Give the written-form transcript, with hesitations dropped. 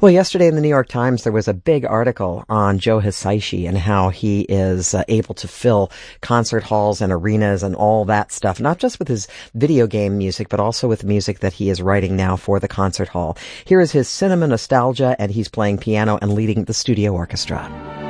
Well, yesterday in the New York Times, there was a big article on Joe Hisaishi and how he is able to fill concert halls and arenas and all that stuff, not just with his video game music, but also with music that he is writing now for the concert hall. Here is his cinema nostalgia, and he's playing piano and leading the studio orchestra.